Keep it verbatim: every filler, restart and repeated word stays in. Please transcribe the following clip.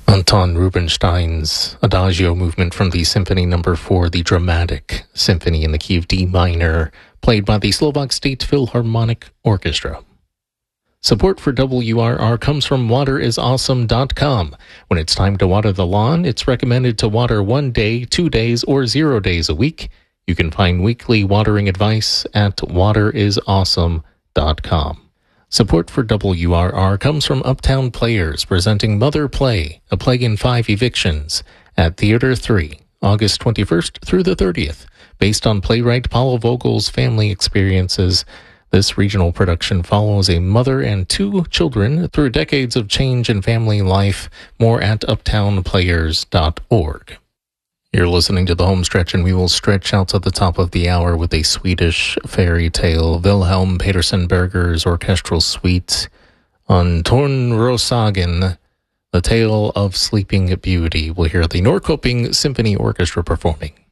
Anton Rubinstein's Adagio movement from the Symphony Number four, the Dramatic Symphony in the key of D minor, played by the Slovak State Philharmonic Orchestra. Support for W R R comes from water is awesome dot com. When it's time to water the lawn, it's recommended to water one day, two days, or zero days a week. You can find weekly watering advice at water is awesome dot com. Support for W R R comes from Uptown Players, presenting Mother Play, A Plague in Five Evictions, at Theater three, August twenty-first through the thirtieth. Based on playwright Paula Vogel's family experiences, this regional production follows a mother and two children through decades of change in family life. More at uptown players dot org. You're listening to the home stretch, and we will stretch out to the top of the hour with a Swedish fairy tale, Wilhelm Petersen Berger's orchestral suite on Tornrosagen, the tale of Sleeping Beauty. We'll hear the Norrköping Symphony Orchestra performing.